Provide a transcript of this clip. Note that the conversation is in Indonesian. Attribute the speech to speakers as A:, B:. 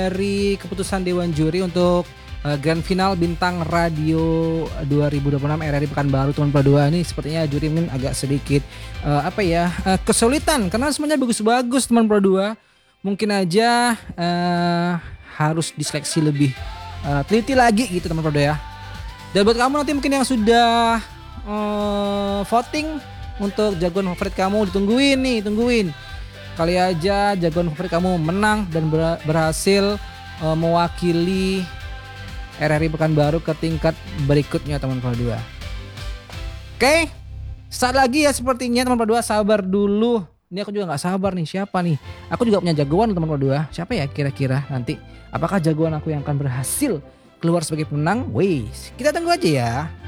A: dari keputusan Dewan Juri untuk Grand Final Bintang Radio 2026 RRI Pekanbaru Teman Pro 2 ini sepertinya juri mungkin agak sedikit kesulitan karena semuanya bagus-bagus Teman Pro 2. Mungkin aja harus diseleksi lebih teliti lagi gitu Teman Pro 2 ya. Dan buat kamu nanti mungkin yang sudah voting untuk jagoan favorit kamu tungguin. Kali aja jagoan favorit kamu menang dan berhasil mewakili RRI Pekanbaru ke tingkat berikutnya Teman Pro 2. Oke, saat lagi ya sepertinya Teman Pro 2, sabar dulu. Ini aku juga gak sabar nih, siapa nih? Aku juga punya jagoan Teman Pro 2. Siapa ya kira-kira nanti? Apakah jagoan aku yang akan berhasil keluar sebagai pemenang? Wih, kita tunggu aja ya.